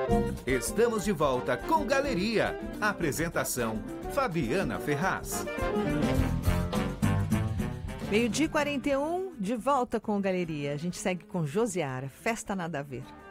Estamos de volta com Galeria. Apresentação, Fabiana Ferraz. 12h41, de volta com Galeria. A gente segue com Josiara, Festa Nada a Ver.